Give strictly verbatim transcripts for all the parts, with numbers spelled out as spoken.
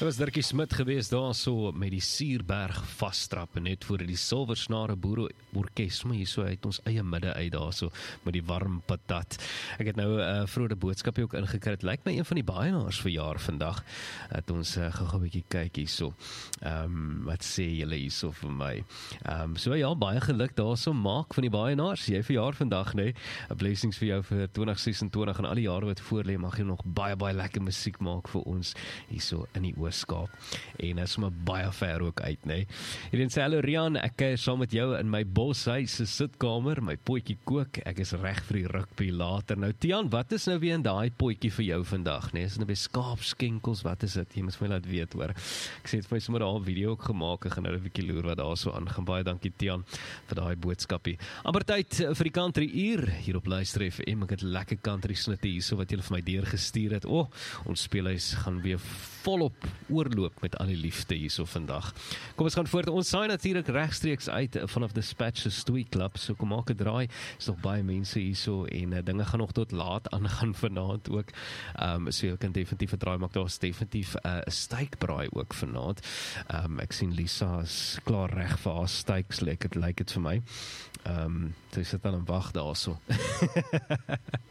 was Dirkie Smit gewees daar so met die Suurberg vasstrap en net voor die Silversnare Boere Orkes, maar hier so uit ons eie midde uit daar so met die warm patat. Ek het nou 'n uh, vroeë boodskapie ook ingekry. Dit lyk my een van die Baienaars verjaar vandag. Het ons uh, gou 'n bietjie kyk hierso. Ehm um, wat sê julle hierso vir my? Ehm um, so ja, baie geluk daarso maak van die Baienaars. Jy verjaar vandag, né? Nee? Blessings vir jou vir twintig sesentwintig en al die jare wat voor lê. Mag jy nog baie baie lekker musiek maak vir ons hierso in die Oos-Kaap. En is maar baie ver ook uit, né? Nee? Hierdie sê hallo Rian, ek is saam met jou in my boshuis se sitkamer, my potjie kook. Ek is reg vir die rugby later. Nou Tian, wat is nou weer in daai potjie vir jou vandag, né? Nee? Is dit nou by skaapskenkels? Wat is dit? Jy moet my laat weet, hoor. Ek sê het vir my sommer daar 'n video ook gemaak. Ek gaan nou 'n bietjie loer wat daar so aangaan. Baie dankie Tian vir daai boodskapie. Amper tyd vir die country uur hier op Luister F M. Ek het lekker country snitte hierso wat julle vir my deurgestuur het. O, oh, ons speelhuis gaan weer volop oorloop met al die liefde hierso vandag. Kom ons gaan voort. Ons saai natuurlik regstreeks uit vanaf Dispatch se Stoei Klub. So kom maak 'n draai. Is nog baie mense hierso en uh, dinge gaan nog tot laat aangaan vanaand ook. Ehm um, so jy kan definitief 'n draai maak. Daar's definitief 'n uh, steakbraai ook vanaand. Ehm um, ek sien Lisa is klaar reg vir haar steaks. Lekker dit lyk dit vir my. Ehm um, sy sit dan en wag daarso.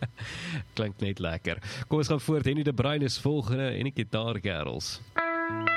Klink net lekker. Kom ons gaan voort. Henny de Bruin is volgende en die gitaarkerels.